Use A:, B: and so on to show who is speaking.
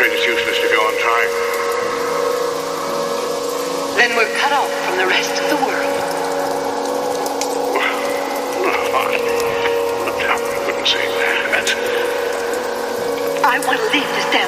A: afraid it's useless to go on trying.
B: Then we're cut off from the rest of the world.
A: I wouldn't say that.
B: I want to leave this damn